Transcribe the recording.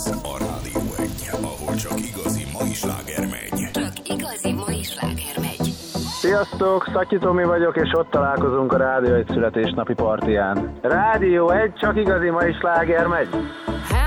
A Rádió Egy, ahol csak igazi mai sláger megy. Csak igazi mai sláger megy. Sziasztok, Szatyi Tomi vagyok, és ott találkozunk a Rádió Egy születésnapi partiján. Rádió Egy, csak igazi mai sláger megy.